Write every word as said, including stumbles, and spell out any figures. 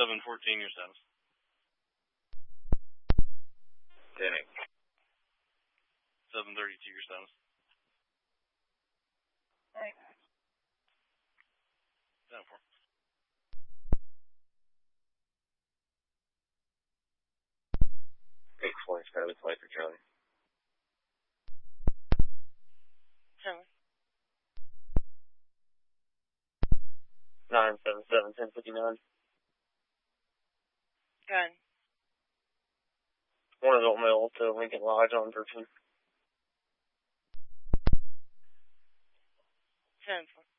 seven fourteen, your status. Denning. seven thirty-two, your status. Alright. Down four. eight four, Skyler, flight for Charlie. Charlie. nine seven seven, ten fifty-nine. Go ahead. One adult male to Lincoln Lodge on thirteen. seven four.